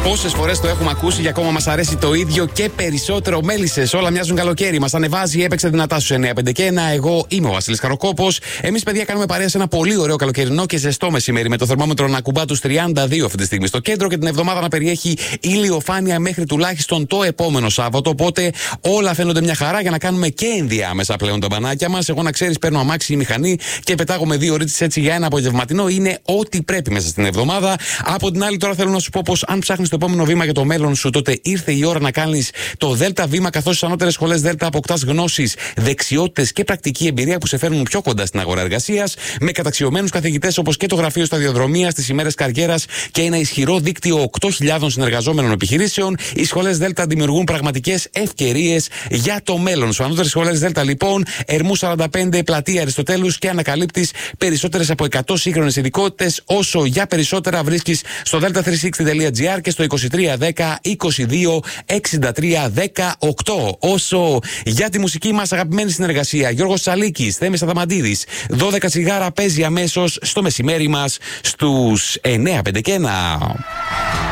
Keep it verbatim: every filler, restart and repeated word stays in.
Πόσες φορές το έχουμε ακούσει και ακόμα μας αρέσει το ίδιο και περισσότερο. Μέλισσες, όλα μοιάζουν καλοκαίρι. Μας ανεβάζει, έπαιξε δυνατά στους εννιά πέντε και ένα. Εγώ είμαι ο Βασίλης Καροκόπος. Εμείς, παιδιά, κάνουμε παρέα σε ένα πολύ ωραίο καλοκαιρινό και ζεστό μεσημέρι. Με το θερμόμετρο να κουμπά τους τριάντα δύο αυτή τη στιγμή στο κέντρο και την εβδομάδα να περιέχει ηλιοφάνεια μέχρι τουλάχιστον το επόμενο Σάββατο. Οπότε όλα φαίνονται μια χαρά για να κάνουμε και ενδιάμεσα πλέον τα μπανάκια μας. Εγώ, να ξέρεις, παίρνω αμάξι ή μηχανή και πετάγομαι δύο ώρες έτσι για ένα απογευματινό. Είναι ό,τι πρέπει μέσα στην εβδομάδα. Από την άλλη, τώρα θέλω να σου πω πως αν ψάχνεις το επόμενο βήμα για το μέλλον σου, τότε ήρθε η ώρα να κάνεις το ΔΕΛΤΑ βήμα, καθώς στις ανώτερες σχολές ΔΕΛΤΑ αποκτάς γνώσεις, δεξιότητες και πρακτική εμπειρία που σε φέρνουν πιο κοντά στην αγορά εργασίας, με καταξιωμένους καθηγητές όπως και το γραφείο σταδιοδρομίας στις ημέρες καριέρας και ένα ισχυρό δίκτυο οκτώ χιλιάδων συνεργαζόμενων επιχειρήσεων. Οι σχολές ΔΕΛΤΑ δημιουργούν πραγματικές ευκαιρίες για το μέλλον σου. Ανώτερες σχολές ΔΕΛΤΑ, λοιπόν, Ερμού σαράντα πέντε, πλατεία Αριστοτέλους, και ανακαλύπτεις περισσότερες από εκατό σύγχρονες ειδικότητες. Όσο για περισσότερα βρίσκεις στο δέλτα τριακόσια εξήντα τελεία τζι άρ και στο είκοσι τρία δέκα είκοσι δύο εξήντα τρία δεκαοκτώ. Όσο για τη μουσική μας αγαπημένη συνεργασία, Γιώργος Τσαλίκης, Θέμης Αδαμαντίδης, δώδεκα τσιγάρα παίζει αμέσως στο μεσημέρι μας στους εννιά πέντε και ένα.